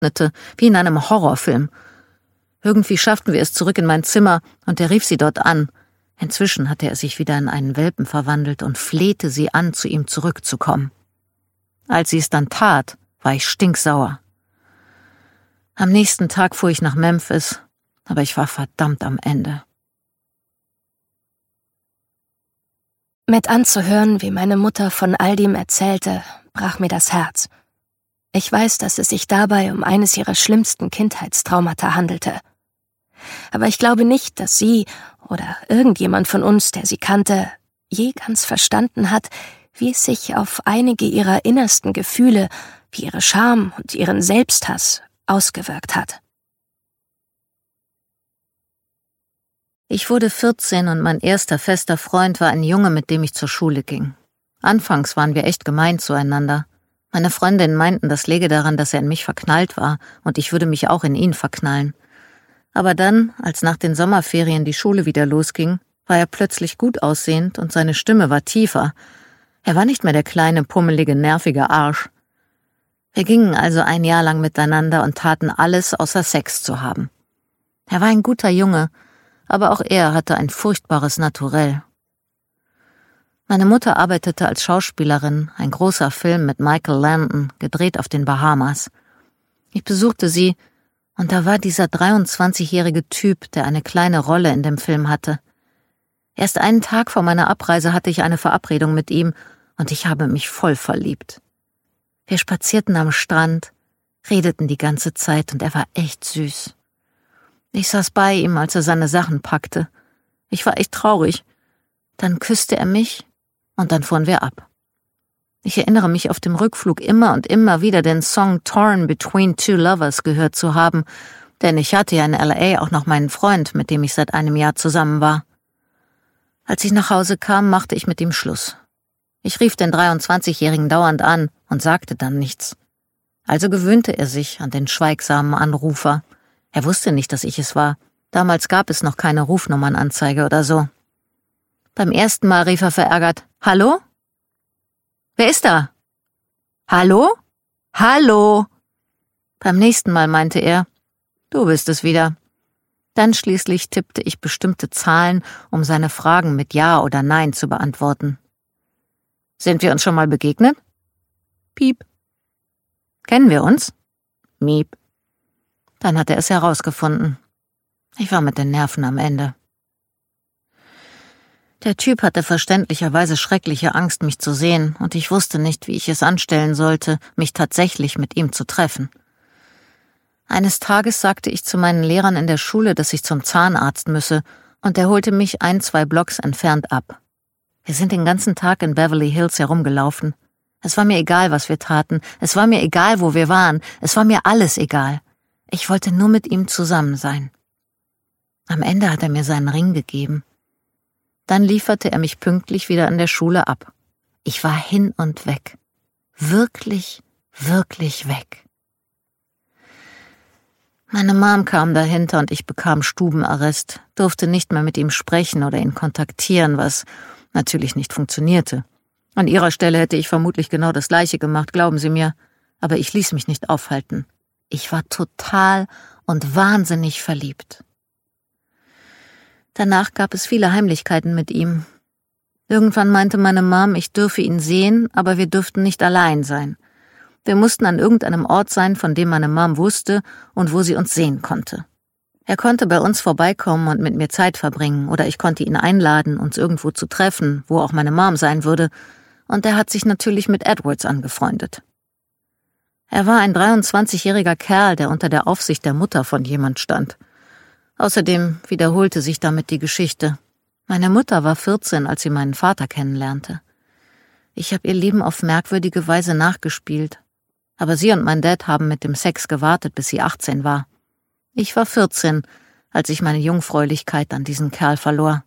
trocknete, wie in einem Horrorfilm. Irgendwie schafften wir es zurück in mein Zimmer und er rief sie dort an. Inzwischen hatte er sich wieder in einen Welpen verwandelt und flehte sie an, zu ihm zurückzukommen. Als sie es dann tat, war ich stinksauer. Am nächsten Tag fuhr ich nach Memphis, aber ich war verdammt am Ende. Mit anzuhören, wie meine Mutter von all dem erzählte, brach mir das Herz. Ich weiß, dass es sich dabei um eines ihrer schlimmsten Kindheitstraumata handelte. Aber ich glaube nicht, dass sie oder irgendjemand von uns, der sie kannte, je ganz verstanden hat, wie es sich auf einige ihrer innersten Gefühle, wie ihre Scham und ihren Selbsthass, ausgewirkt hat. Ich wurde 14 und mein erster fester Freund war ein Junge, mit dem ich zur Schule ging. Anfangs waren wir echt gemein zueinander. Meine Freundinnen meinten, das läge daran, dass er in mich verknallt war und ich würde mich auch in ihn verknallen. Aber dann, als nach den Sommerferien die Schule wieder losging, war er plötzlich gut aussehend und seine Stimme war tiefer. Er war nicht mehr der kleine, pummelige, nervige Arsch. Wir gingen also ein Jahr lang miteinander und taten alles, außer Sex zu haben. Er war ein guter Junge, aber auch er hatte ein furchtbares Naturell. Meine Mutter arbeitete als Schauspielerin, ein großer Film mit Michael Landon, gedreht auf den Bahamas. Ich besuchte sie, und da war dieser 23-jährige Typ, der eine kleine Rolle in dem Film hatte. Erst einen Tag vor meiner Abreise hatte ich eine Verabredung mit ihm, und ich habe mich voll verliebt. Wir spazierten am Strand, redeten die ganze Zeit, und er war echt süß. Ich saß bei ihm, als er seine Sachen packte. Ich war echt traurig. Dann küsste er mich, und dann fuhren wir ab. Ich erinnere mich auf dem Rückflug immer und immer wieder den Song Torn Between Two Lovers gehört zu haben, denn ich hatte ja in L.A. auch noch meinen Freund, mit dem ich seit einem Jahr zusammen war. Als ich nach Hause kam, machte ich mit ihm Schluss. Ich rief den 23-Jährigen dauernd an und sagte dann nichts. Also gewöhnte er sich an den schweigsamen Anrufer. Er wusste nicht, dass ich es war. Damals gab es noch keine Rufnummernanzeige oder so. Beim ersten Mal rief er verärgert: »Hallo? Wer ist da? Hallo? Hallo?« Beim nächsten Mal meinte er: »Du bist es wieder.« Dann schließlich tippte ich bestimmte Zahlen, um seine Fragen mit Ja oder Nein zu beantworten. »Sind wir uns schon mal begegnet?« Piep. »Kennen wir uns?« Miep. Dann hat er es herausgefunden. Ich war mit den Nerven am Ende. Der Typ hatte verständlicherweise schreckliche Angst, mich zu sehen, und ich wusste nicht, wie ich es anstellen sollte, mich tatsächlich mit ihm zu treffen. Eines Tages sagte ich zu meinen Lehrern in der Schule, dass ich zum Zahnarzt müsse, und er holte mich 1-2 Blocks entfernt ab. Wir sind den ganzen Tag in Beverly Hills herumgelaufen. Es war mir egal, was wir taten, es war mir egal, wo wir waren, es war mir alles egal. Ich wollte nur mit ihm zusammen sein. Am Ende hat er mir seinen Ring gegeben. Dann lieferte er mich pünktlich wieder an der Schule ab. Ich war hin und weg. Wirklich, wirklich weg. Meine Mom kam dahinter und ich bekam Stubenarrest, durfte nicht mehr mit ihm sprechen oder ihn kontaktieren, was natürlich nicht funktionierte. An ihrer Stelle hätte ich vermutlich genau das Gleiche gemacht, glauben Sie mir, aber ich ließ mich nicht aufhalten. Ich war total und wahnsinnig verliebt. Danach gab es viele Heimlichkeiten mit ihm. Irgendwann meinte meine Mom, ich dürfe ihn sehen, aber wir dürften nicht allein sein. Wir mussten an irgendeinem Ort sein, von dem meine Mom wusste und wo sie uns sehen konnte. Er konnte bei uns vorbeikommen und mit mir Zeit verbringen, oder ich konnte ihn einladen, uns irgendwo zu treffen, wo auch meine Mom sein würde, und er hat sich natürlich mit Edwards angefreundet. Er war ein 23-jähriger Kerl, der unter der Aufsicht der Mutter von jemand stand. Außerdem wiederholte sich damit die Geschichte. Meine Mutter war 14, als sie meinen Vater kennenlernte. Ich habe ihr Leben auf merkwürdige Weise nachgespielt. Aber sie und mein Dad haben mit dem Sex gewartet, bis sie 18 war. Ich war 14, als ich meine Jungfräulichkeit an diesen Kerl verlor.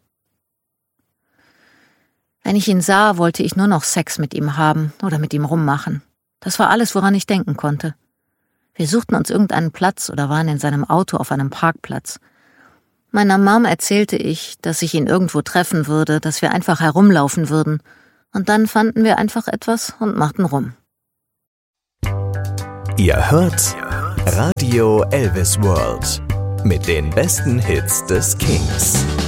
Wenn ich ihn sah, wollte ich nur noch Sex mit ihm haben oder mit ihm rummachen. Das war alles, woran ich denken konnte. Wir suchten uns irgendeinen Platz oder waren in seinem Auto auf einem Parkplatz. Meiner Mom erzählte ich, dass ich ihn irgendwo treffen würde, dass wir einfach herumlaufen würden. Und dann fanden wir einfach etwas und machten rum. Ihr hört Radio Elvis World mit den besten Hits des Kings.